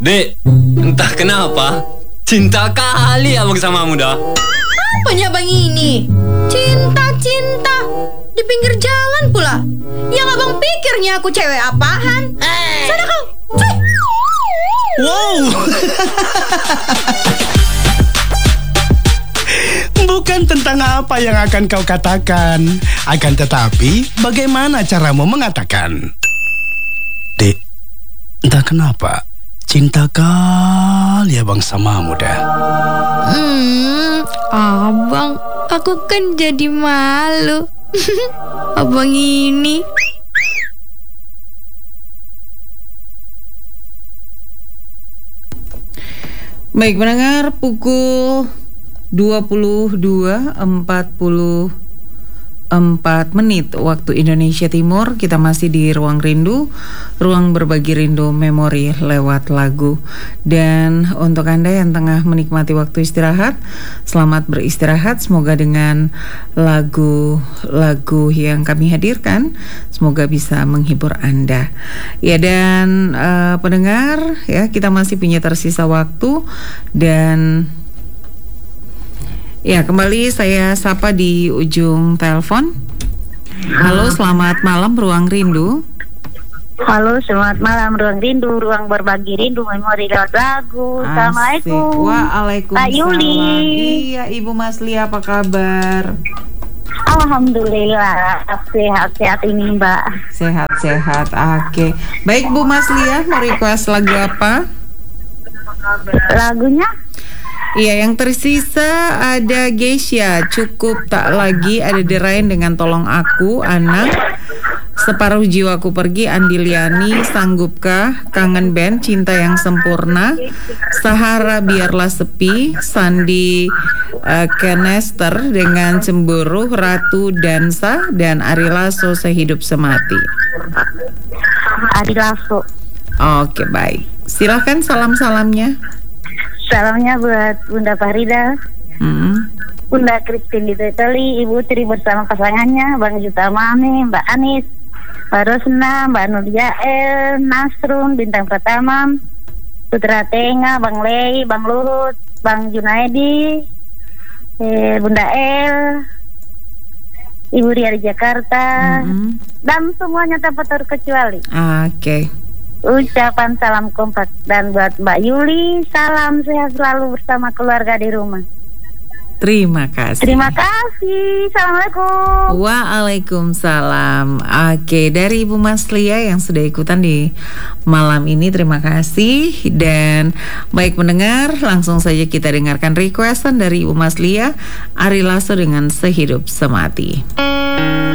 Dek, entah kenapa cinta kali abang sama muda. Apanya abang ini? Cinta di pinggir jalan pula. Yang abang pikirnya aku cewek apaan? Sana kau. Wow. Bukan tentang apa yang akan kau katakan, akan tetapi bagaimana caramu mengatakan. Dek, entah kenapa cinta kali abang sama muda. Abang, aku kan jadi malu. Abang ini. Baik pendengar, pukul 22.44 waktu Indonesia Timur. Kita masih di Ruang Rindu, ruang berbagi rindu memori lewat lagu. Dan untuk Anda yang tengah menikmati waktu istirahat, selamat beristirahat. Semoga dengan lagu-lagu yang kami hadirkan, semoga bisa menghibur Anda. Ya, dan pendengar, ya, kita masih punya tersisa waktu. Dan ya, kembali saya sapa di ujung telepon. Halo, selamat malam Ruang Rindu. Halo, selamat malam Ruang Rindu, ruang berbagi rindu memori lewat lagu. Assalamualaikum. Waalaikumsalam. Pak Yuli. Iya, Ibu Mas Lia, apa kabar? Alhamdulillah, sehat-sehat ini Mbak. Sehat-sehat, oke. Baik Bu Mas Lia, mau request lagu apa? Lagunya? Iya, yang tersisa ada Geisha, Cukup Tak Lagi, ada Derain dengan Tolong Aku, Anak, Separuh Jiwaku Pergi, Andi Liani, Sanggupkah, Kangen Band, Cinta Yang Sempurna, Sahara Biarlah Sepi, Sandi Kenester dengan Cemburu, Ratu Dansa, dan Ari Lasso Sehidup Semati. Ari Lasso. Oke, baik. Silahkan salam-salamnya. Salamnya buat Bunda Farida, Bunda Christine di Teteli, Ibu Tri bersama pasangannya, Bang Juta Mami, Mbak Anis, Mbak Rosna, Mbak Nur Jael, Nasrun, Bintang Pratama, Putra Tenga, Bang Lei, Bang Luhut, Bang Junaidi, Bunda El, Ibu Ria di Jakarta, dan semuanya tanpa terkecuali. Oke. Ucapan salam kompak. Dan buat Mbak Yuli, salam sehat selalu bersama keluarga di rumah. Terima kasih. Terima kasih. Assalamualaikum. Waalaikumsalam. Oke, dari Ibu Mas Lia yang sudah ikutan di malam ini, terima kasih. Dan baik mendengar, langsung saja kita dengarkan requestan dari Ibu Mas Lia, Ari Lasso dengan Sehidup Semati.